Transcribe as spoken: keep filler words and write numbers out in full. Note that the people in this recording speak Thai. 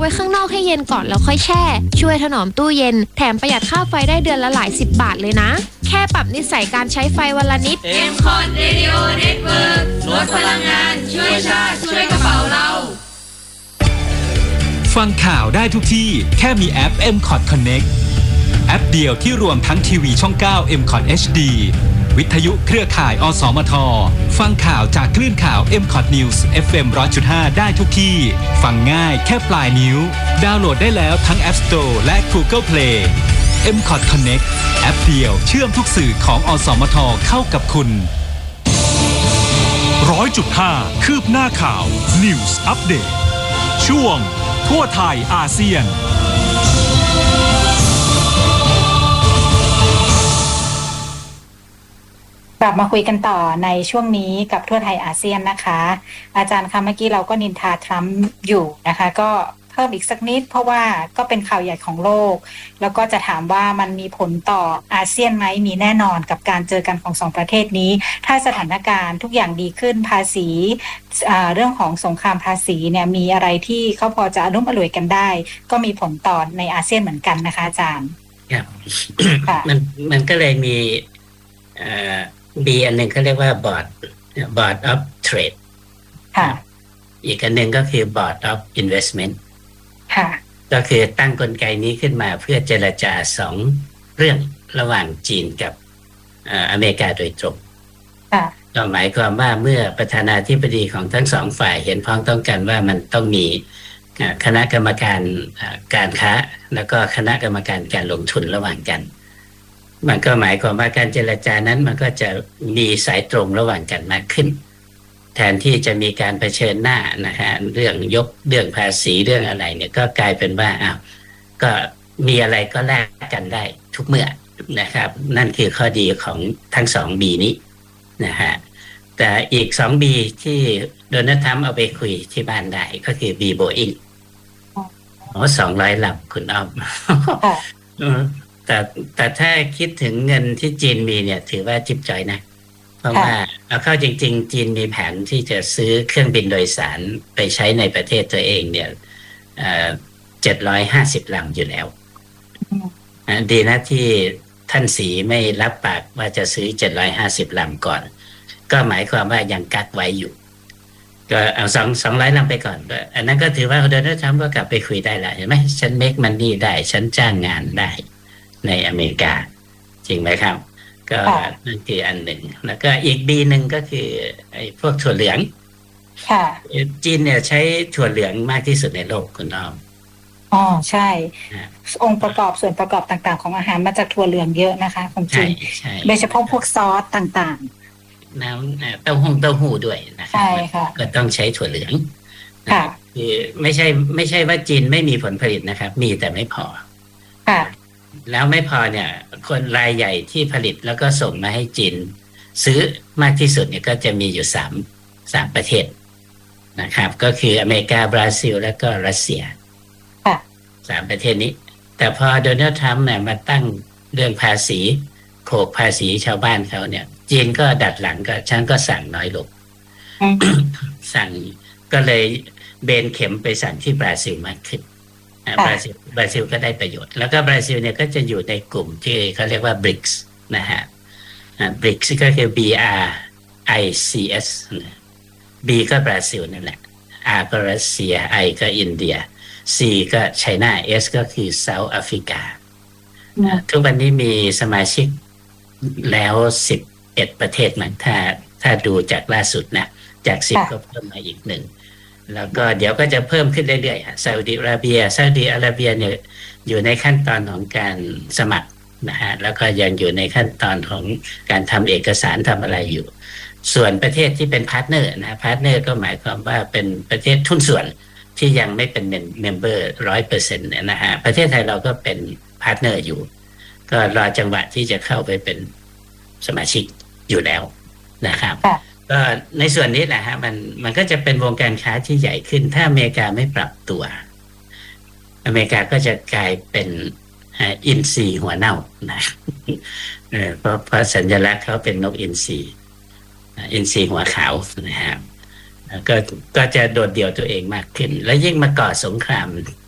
ไว้ข้างนอกให้เย็นก่อนแล้วค่อยแช่ช่วยถนอมตู้เย็นแถมประหยัดค่าไฟได้เดือนละหลายสิบบาทเลยนะแค่ปรับนิสัยการใช้ไฟวันละนิดเอ็ม คอท Radio Network ลดพลังงานช่วยชาติช่วยกระเป๋าเราฟังข่าวได้ทุกที่แค่มีแอป เอ็ม คอท Connect แอปเดียวที่รวมทั้งทีวีช่อง เก้า เอ็ม คอท เอช ดี วิทยุเครือข่าย อสมท ฟังข่าวจากคลื่นข่าว เอ็ม คอท News เอฟ เอ็ม หนึ่งร้อยจุดห้า ได้ทุกที่ฟังง่ายแค่ปลายนิ้วดาวน์โหลดได้แล้วทั้ง App Store และ Google Play เอ็ม คอท Connect แอปเดียวเชื่อมทุกสื่อของ อสมท เข้ากับคุณร้อยจุดห้า คืบหน้าข่าว News Update ช่วงทั่วไทยอาเซียนกลับมาคุยกันต่อในช่วงนี้กับทั่วไทยอาเซียนนะคะอาจารย์คะเมื่อกี้เราก็นินทาทรัมป์อยู่นะคะก็เพิ่มอีกสักนิดเพราะว่าก็เป็นข่าวใหญ่ของโลกแล้วก็จะถามว่ามันมีผลต่ออาเซียนไหมมีแน่นอนกับการเจอกันของสองประเทศนี้ถ้าสถานการณ์ทุกอย่างดีขึ้นภาษีเรื่องของสงครามภาษีเนี่ยมีอะไรที่เขาพอจะอารมณ์อร่วยกันได้ก็มีผลต่อในอาเซียนเหมือนกันนะคะอาจารย์ครับ มันมันก็เลยมีเอ่อบีอันหนึ่งเขาเรียกว่า board board of trade ค่ะอีกอันหนึ่งก็คือ board of investment ค่ะก็คือตั้งกลไกนี้ขึ้นมาเพื่อเจรจาสองเรื่องระหว่างจีนกับอเมริกาโดยตรงค่ะก็หมายความว่าเมื่อประธานาธิบดีของทั้งสองฝ่ายเห็นพ้องต้องกันว่ามันต้องมีคณะกรรมการการค้าแล้วก็คณะกรรมการการลงทุนระหว่างกันมันก็หมายความว่าการเจรจานั้นมันก็จะมีสายตรงระหว่างกันมากขึ้นแทนที่จะมีการเผชิญหน้านะฮะเรื่องยกเรื่องภาษีเรื่องอะไรเนี่ยก็กลายเป็นว่าอ้าวก็มีอะไรก็แลกกันได้ทุกเมื่อนะครับนั่นคือข้อดีของทั้งสองบีนี้นะฮะแต่อีกสองบีที่โดนัลด์ทรัมป์เอาไปคุยที่บ้านได้ก็คือบีโบอิงอ๋อสองร้อยลำคุณอ้อมแต่แต่ถ้าคิดถึงเงินที่จีนมีเนี่ยถือว่าจิ๊บจอยนะเพราะว่าเอาเข้าจริงๆจีนมีแผนที่จะซื้อเครื่องบินโดยสารไปใช้ในประเทศตัวเองเนี่ยเจ็ดร้อยห้าสิบลำอยู่แล้วดีนะที่ท่านสีไม่รับปากว่าจะซื้อเจ็ดร้อยห้าสิบลำก่อนก็หมายความว่ายังกักไว้อยู่ก็เอาสองสองร้อยลำไปก่อนอันนั้นก็ถือว่าโดนัลด์ทรัมป์ก็กลับไปคุยได้แล้วเห็นไหมฉันเมคมันนี่ได้ฉันจ้างงานได้ในอเมริกาจริงไหมครับก็นั่นคืออันหนึ่งแล้วก็อีกบีหนึ่งก็คือไอ้พวกถั่วเหลืองค่ะจีนเนี่ยใช้ถั่วเหลืองมากที่สุดในโลกคุณอ้อมอ๋อใช่องค์ประกอบส่วนประกอบต่างๆของอาหารมาจากถั่วเหลืองเยอะนะคะของจีนโดยเฉพาะพวกซอสต่างๆน้ำเต้าหู้เต้าหู้ด้วยนะครับใช่ค่ะก็ต้องใช้ถั่วเหลืองค่ะคือไม่ใช่ไม่ใช่ว่าจีนไม่มีผลผลิตนะครับมีแต่ไม่พอค่ะแล้วไม่พอเนี่ยคนรายใหญ่ที่ผลิตแล้วก็ส่งมาให้จีนซื้อมากที่สุดเนี่ยก็จะมีอยู่สามสามประเทศนะครับก็คืออเมริกาบราซิลแล้วก็รัสเซียค่ะสามประเทศนี้แต่พอโดนัลด์ทรัมป์เนี่ยมาตั้งเรื่องภาษีโขกภาษีชาวบ้านเขาเนี่ยจีนก็ดัดหลังก็ฉันก็สั่งน้อยลง สั่งก็เลยเบนเข็มไปสั่งที่บราซิลมากขึ้นบราซิลบราซิลก็ได้ประโยชน์แล้วก็บราซิลเนี่ยก็จะอยู่ในกลุ่มที่เขาเรียกว่า บริกส์ นะฮะ บริกส์ ก็คือ บี อาร์ ไอ ซี เอส B ก็บราซิลนั่นแหละ R ก็รัสเซีย I ก็อินเดีย C ก็ไชน่า S ก็คือเซาท์แอฟริกาทุกวันนี้มีสมาชิกแล้วสิบเอ็ดประเทศมันถ้าถ้าดูจากล่าสุดนะจากสิบก็เพิ่มมาอีกหนึ่งแล้วก็เดี๋ยวก็จะเพิ่มขึ้นเรื่อยๆซาอุดิอาระเบียซาอุดิอาระเบียเนี่ยอยู่ในขั้นตอนของการสมัครนะฮะแล้วก็ยังอยู่ในขั้นตอนของการทำเอกสารทำอะไรอยู่ส่วนประเทศที่เป็นพาร์ทเนอร์นะพาร์ทเนอร์ก็หมายความว่าเป็นประเทศทุนส่วนที่ยังไม่เป็นเมมเบอร์ร้อยเปอร์เซ็นต์เนี่ยนะฮะประเทศไทยเราก็เป็นพาร์ทเนอร์อยู่ก็รอจังหวะที่จะเข้าไปเป็นสมาชิกอยู่แล้วนะครับก็ในส่วนนี้แหละฮะมันมันก็จะเป็นวงการค้าที่ใหญ่ขึ้นถ้าอเมริกาไม่ปรับตัวอเมริกาก็จะกลายเป็นอินทรีหัวเน่านะเพราะเพราะสัญลักษณ์เขาเป็นนกอินทรีอินทรีหัวขาวนะครับก็ก็จะโดดเดี่ยวตัวเองมากขึ้นแล้วยิ่งมาก่อสงคราม